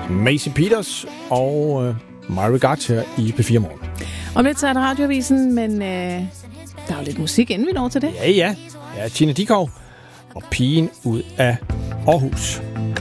Macy Peters og My Regards her i P4 Morgen. Om lidt så er det Radioavisen, men der er jo lidt musik, inden vi når til det. Ja. Ja, Tina Dickow og Pigen ud af Aarhus.